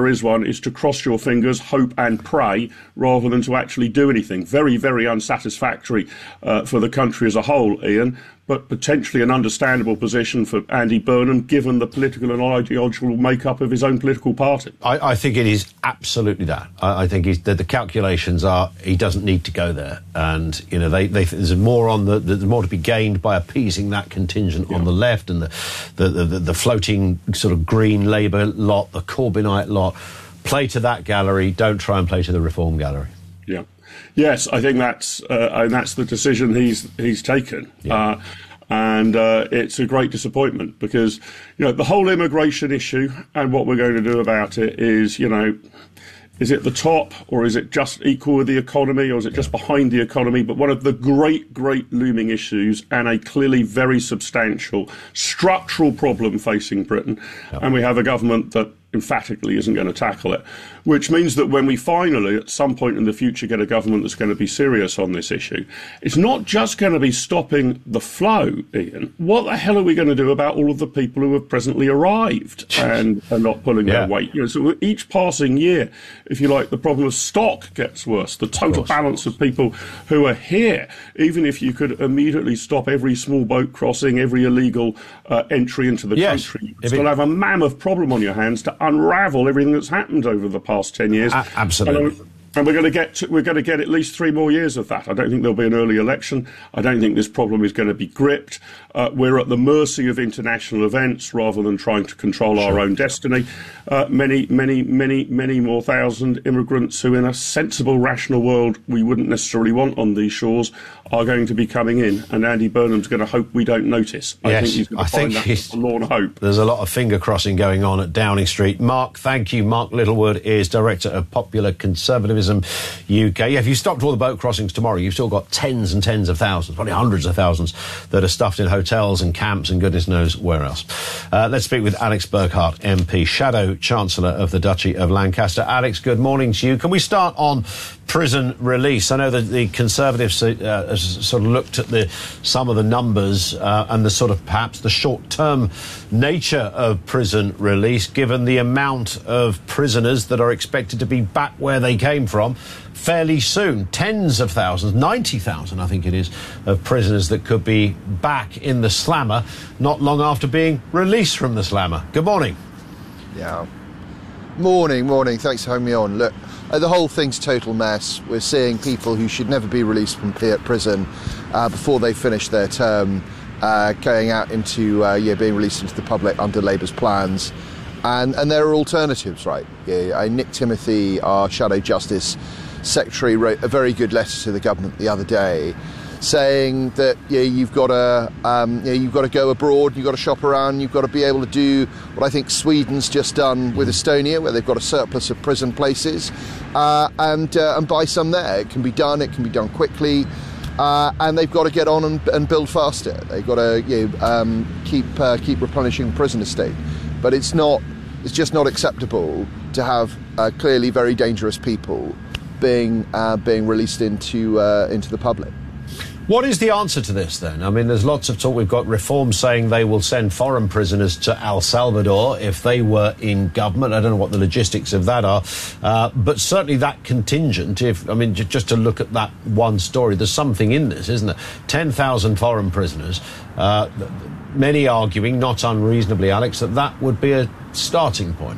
there is one, is to cross your fingers, hope and pray, rather than to actually do anything. Very, very unsatisfactory for the country as a whole, Ian, but potentially an understandable position for Andy Burnham, given the political and ideological makeup of his own political party. I think it is absolutely that. I think the calculations are he doesn't need to go there, and there's more there's more to be gained by appeasing that contingent on the left and the floating sort of Green Labour lot, the Corbynite lot. Play to that gallery. Don't try and play to the Reform gallery. Yeah. Yes, I think that's the decision he's taken. Yeah. And it's a great disappointment because, the whole immigration issue and what we're going to do about it is, is it the top or is it just equal with the economy or is it just behind the economy? But one of the great looming issues and a clearly very substantial structural problem facing Britain. Yeah. And we have a government that emphatically isn't going to tackle it, which means that when we finally, at some point in the future, get a government that's going to be serious on this issue, it's not just going to be stopping the flow, Ian. What the hell are we going to do about all of the people who have presently arrived and are not pulling their weight? So each passing year, if you like, the problem of stock gets worse. The total balance of people who are here, even if you could immediately stop every small boat crossing, every illegal entry into the country, you still have a mammoth problem on your hands to unravel everything that's happened over the past 10 years. Absolutely. And we're going to get at least 3 more years of that. I don't think there'll be an early election. I don't think this problem is going to be gripped. We're at the mercy of international events rather than trying to control our own destiny. Many more thousand immigrants who, in a sensible, rational world we wouldn't necessarily want on these shores, are going to be coming in. And Andy Burnham's going to hope we don't notice. I think he's going to find that forlorn hope. There's a lot of finger crossing going on at Downing Street. Mark, thank you. Mark Littlewood is Director of Popular Conservatism UK. Yeah, if you stopped all the boat crossings tomorrow, you've still got tens and tens of thousands, probably hundreds of thousands, that are stuffed in hotels and camps and goodness knows where else. Let's speak with Alex Burghardt, MP, Shadow Chancellor of the Duchy of Lancaster. Alex, good morning to you. Can we start on prison release? I know that the Conservatives sort of looked at some of the numbers and the sort of perhaps the short-term nature of prison release, given the amount of prisoners that are expected to be back where they came from fairly soon. Tens of thousands, 90,000 I think it is, of prisoners that could be back in the slammer not long after being released from the slammer. Good morning. Yeah. Morning. Thanks for having me on. Look, the whole thing's a total mess. We're seeing people who should never be released from prison before they finish their term going out into being released into the public under Labour's plans. And there are alternatives, right? Nick Timothy, our Shadow Justice Secretary, wrote a very good letter to the government the other day, saying that you've got to go abroad, you've got to shop around, you've got to be able to do what I think Sweden's just done with Estonia, where they've got a surplus of prison places, and buy some there. It can be done quickly. And they've got to get on and build faster. They've got to keep replenishing the prison estate. But it's just not acceptable to have clearly very dangerous people being released into the public. What is the answer to this, then? I mean, there's lots of talk. We've got Reform saying they will send foreign prisoners to El Salvador if they were in government. I don't know what the logistics of that are. But certainly that contingent, just to look at that one story, there's something in this, isn't there? 10,000 foreign prisoners. Many arguing, not unreasonably, Alex, that would be a starting point.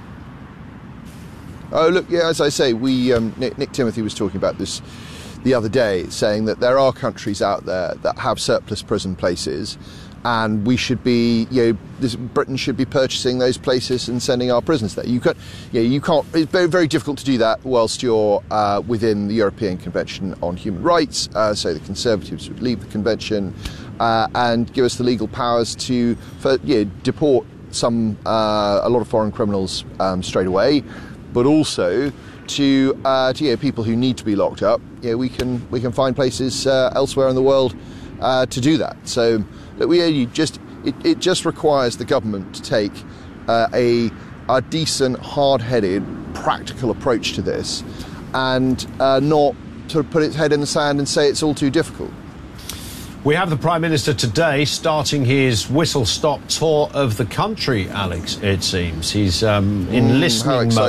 Oh, look, yeah, as I say, Nick Timothy was talking about this the other day, saying that there are countries out there that have surplus prison places, and we should be, Britain should be purchasing those places and sending our prisoners there. You can't. It's very, very difficult to do that whilst you're within the European Convention on Human Rights. So the Conservatives would leave the convention and give us the legal powers to deport a lot of foreign criminals straight away, but also to people who need to be locked up. We can find places elsewhere in the world to do that. So it just requires the government to take a decent, hard-headed, practical approach to this, and not to put its head in the sand and say it's all too difficult. We have the Prime Minister today starting his whistle-stop tour of the country, Alex, it seems. He's in listening mode.